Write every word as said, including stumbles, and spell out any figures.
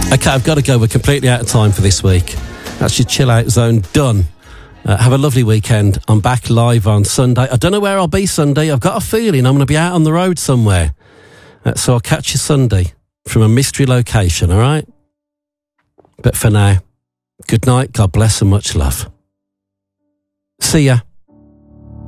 Okay, I've got to go. We're completely out of time for this week. That's your chill out zone done. Uh, have a lovely weekend. I'm back live on Sunday. I don't know where I'll be Sunday. I've got a feeling I'm going to be out on the road somewhere. Uh, so I'll catch you Sunday from a mystery location, all right? But for now, good night, God bless and much love. See ya.